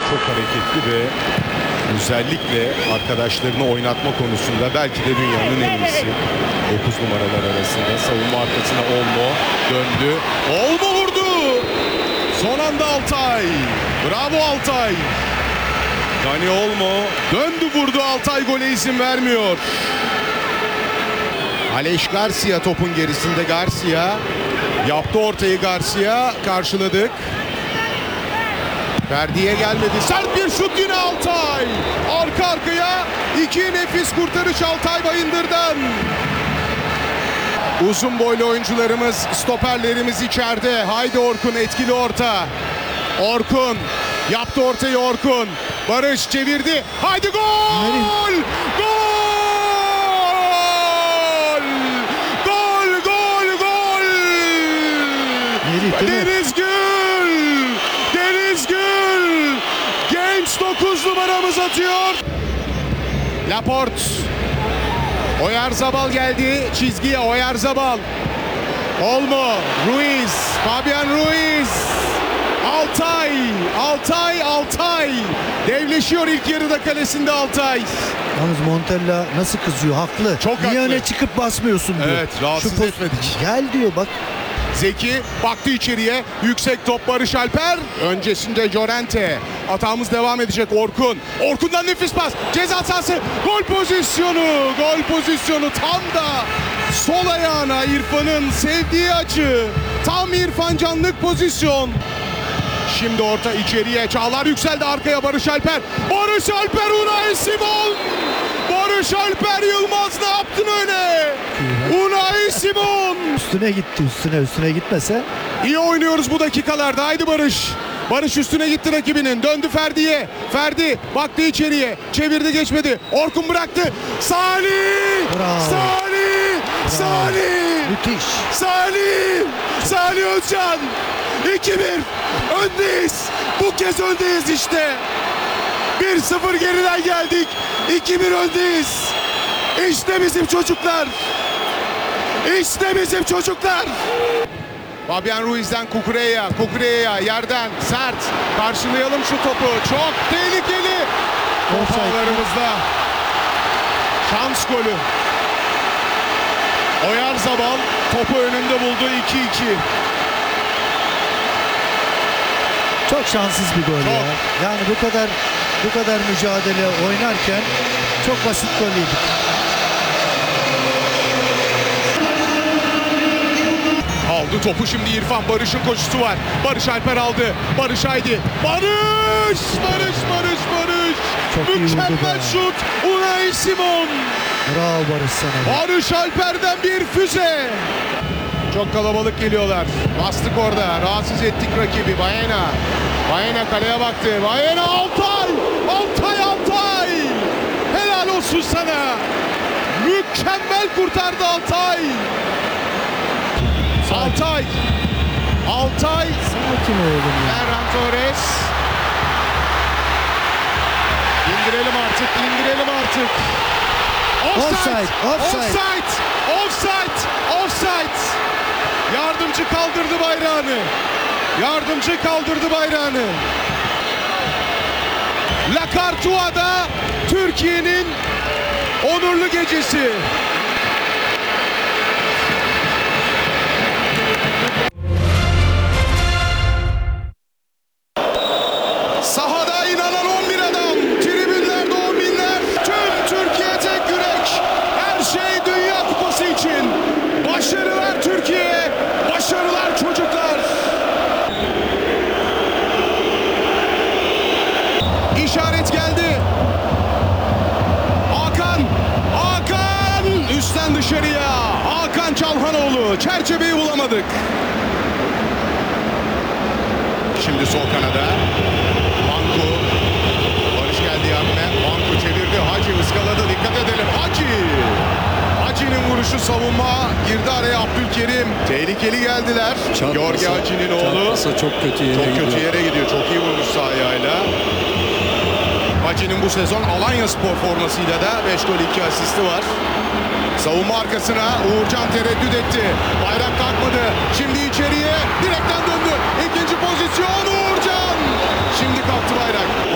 çok hareketli ve özellikle arkadaşlarını oynatma konusunda belki de dünyanın en iyisi. 9 numaralar arasında savunma arkasına Olmo döndü. Olmo vurdu. Son anda Altay. Bravo Altay. Dani Olmo döndü vurdu. Altay gole izin vermiyor. Aleix Garcia topun gerisinde. Garcia yaptı ortayı. Garcia karşıladık. Ferdi'ye gelmedi. Sert bir şut yine Altay. Arka arkaya iki nefis kurtarış Altay Bayındır'dan. Uzun boylu oyuncularımız, stoperlerimiz içeride. Haydi Orkun, etkili orta. Orkun yaptı ortayı Orkun. Barış çevirdi. Haydi gol! Gol! Gol! Gol! Gol! Deniz Gül! Deniz Gül! Genç 9 numaramız atıyor. Laporte. Oyarzabal geldi çizgiye. Oyarzabal. Olmo. Ruiz. Fabian Ruiz. Altay. Altay. Altay. Devleşiyor ilk yarıda kalesinde Altay. Yalnız Montella nasıl kızıyor? Haklı. Çok Niye haklı. öne çıkıp basmıyorsun diyor. Evet, rahatsız etmedik. Gel diyor bak. Zeki baktı içeriye. Yüksek top Barış Alper. Öncesinde Llorente. Atağımız devam edecek Orkun. Orkun'dan nefis pas. Ceza sahası. Gol pozisyonu. Gol pozisyonu tam da sol ayağına İrfan'ın sevdiği açı. Tam İrfan Canlık pozisyon. Şimdi orta içeriye. Çağlar yükseldi arkaya Barış Alper. Barış Alper Unai Simon. Barış Alper Yılmaz ne yaptın öyle? Unai Simon. Üstüne gitti üstüne gitmese. İyi oynuyoruz bu dakikalarda. Haydi Barış. Barış üstüne gitti rakibinin. Döndü Ferdi'ye. Ferdi baktı içeriye. Çevirdi geçmedi. Orkun bıraktı. Salih! Bravo. Salih! Bravo. Salih! Müthiş. Salih! Salih Özcan! 2-1. Öndeyiz. Bu kez öndeyiz işte. 1-0 geriden geldik. 2-1 öndeyiz. İşte bizim çocuklar. İşte bizim çocuklar. Fabian Ruiz'den Cucureya. Cucureya yerden sert. Karşılayalım şu topu. Çok tehlikeli. Topağlarımızda. Şans golü. Oyarzabal topu önünde buldu. 2-2. Çok şanssız bir gol Çok. ya. Yani bu kadar mücadele oynarken çok basit gol yedik. Aldı topu şimdi İrfan. Barış'ın koşusu var. Barış Alper aldı. Barış haydi. Barış! Barış! Çok iyi vurdu Mükemmel be. şut. Unai Simon. Bravo Barış sana. Barış Alper'den bir füze. Çok kalabalık geliyorlar. Bastık orada. Rahatsız ettik rakibi. Baena. Baena kaleye baktı. Baena Altay. Altay. Helal olsun sana. Mükemmel kurtardı Altay. Altay. Sakin oğlum ya. Ferran Torres. İndirelim artık. Offside. Yardımcı kaldırdı bayrağını. La Cartua'da Türkiye'nin onurlu gecesi. Sahada inanan 11 adam, tribünlerde 10 binler, tüm Türkiye tek yürek. Her şey Dünya Kupası için. Başarılar Türkiye, başarılar çocuklar. İşaret geldi. Hakan üstten dışarıya. Hakan Çalhanoğlu, çerçeveyi bulamadık. Şimdi sol kanada. Vanku. Barış geldi yanına. Vanku çevirdi. Hacı ıskaladı. Dikkat edelim. Hacı'nın vuruşu savunma. Girdi araya Abdülkerim. Tehlikeli geldiler. Jorge Hacı'nın oğlu. Çok kötü yere gidiyor. Çok iyi vurmuş sağ ayağıyla. Hacı'nın bu sezon Alanya Spor formasıyla da 5 gol 2 asisti var. Savunma arkasına Uğurcan tereddüt etti. Bayrak kalkmadı. Şimdi içeriye direkten döndü. İkinci pozisyon Uğurcan. Şimdi kalktı bayrak.